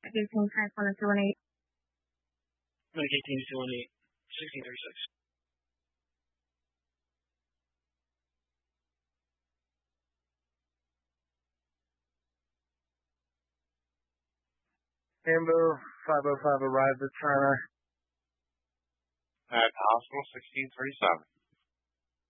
18 51218. Medic 18 218 1636. Ambo 505 arrived at Turner. At hospital 1637.